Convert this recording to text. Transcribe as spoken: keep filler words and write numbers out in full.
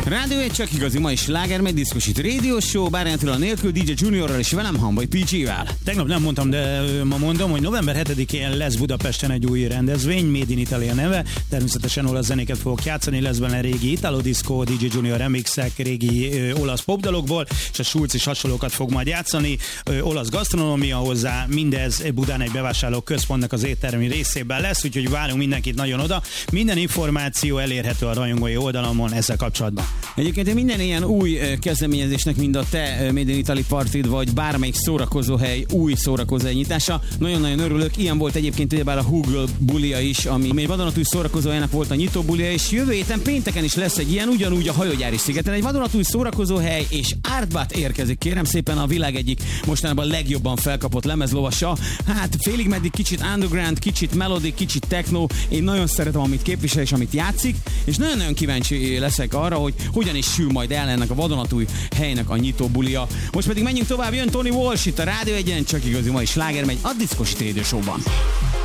Rádió egy csak igazi mai sláger, megy diszkosít rádió show, Bárányi Attila nélkül, dé dzsé Juniorral és velem Hamvai pé gé-vel. Tegnap nem mondtam, de ma mondom, hogy november hetedikén lesz Budapesten egy új rendezvény, Made in Italy a neve, természetesen olasz zenéket fogok játszani, lesz benne régi Italo Disco, dé dzsé Junior remixek, régi ö, olasz popdalokból, és a Schulz is hasonlókat fog majd játszani, ö, olasz gasztronómia hozzá, mindez Budán egy bevásárló központnak az éttermi részében lesz, úgyhogy várunk mindenkit nagyon oda. Minden információ elérhető a rajongói oldalamon ezzel kapcsolatban. Egyébként minden ilyen új kezdeményezésnek, mind a te Made in Italy partid, vagy bármelyik szórakozóhely új szórakozóhely nyitása, nagyon-nagyon örülök. Ilyen volt egyébként ugyebár a Google bulia is, ami, ami egy vadonatúj szórakozóhelynek volt a nyitó bulia, és jövő héten pénteken is lesz egy ilyen, ugyanúgy a Hajógyári szigeten. Egy vadonatúj szórakozóhely, és Artbat érkezik, kérem szépen, a világ egyik mostanában legjobban felkapott lemezlovasa. Hát félig meddig kicsit underground, kicsit melodic, kicsit techno. Én nagyon szeretem, amit képvisel és amit játszik, és nagyon-nagyon kíváncsi leszek arra, hogy hogyan is sül majd el ennek a vadonatúj helynek a nyitó bulia. Most pedig menjünk tovább, jön Tony Walsh itt a Rádió egyen, csak igazi mai sláger megy a Diszkosít Radio Show-ban.